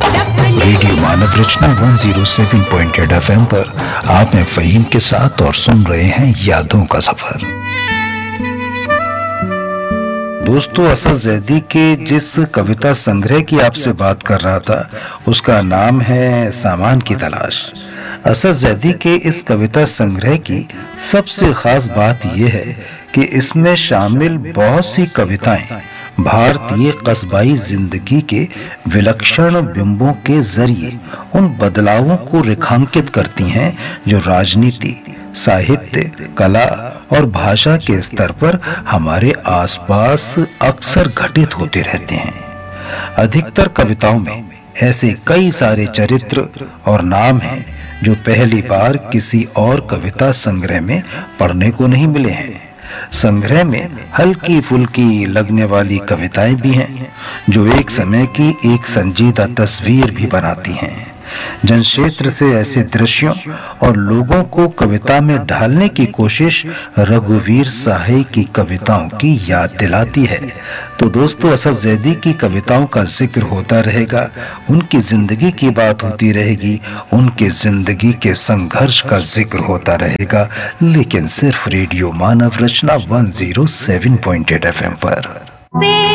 Radio मानव रचना 107.8 FM पर आप हैं फहीम के साथ और सुन रहे हैं यादों का सफर। दोस्तों, असद ज़ैदी के जिस कविता संग्रह की आपसे बात कर रहा था उसका नाम है सामान की तलाश। असद ज़ैदी के इस कविता संग्रह की सबसे खास बात यह है कि इसमें शामिल बहुत सी कविताएं भारतीय कस्बाई जिंदगी के विलक्षण बिंबों के जरिए उन बदलावों को रेखांकित करती हैं जो राजनीति, साहित्य, कला और भाषा के स्तर पर हमारे आसपास अक्सर घटित होते रहते हैं। अधिकतर कविताओं में ऐसे कई सारे चरित्र और नाम हैं जो पहली बार किसी और कविता संग्रह में पढ़ने को नहीं मिले हैं। संग्रह में हल्की फुल्की लगने वाली कविताएं भी हैं जो एक समय की एक संजीदा तस्वीर भी बनाती हैं। जनक्षेत्र से ऐसे दृश्यों और लोगों को कविता में ढालने की कोशिश रघुवीर साहे की कविताओं की याद दिलाती है। तो दोस्तों, असद ज़ैदी की कविताओं का जिक्र होता रहेगा, उनकी जिंदगी की बात होती रहेगी, उनके जिंदगी के संघर्ष का जिक्र होता रहेगा, लेकिन सिर्फ रेडियो मानव रचना 107.8 FM पर।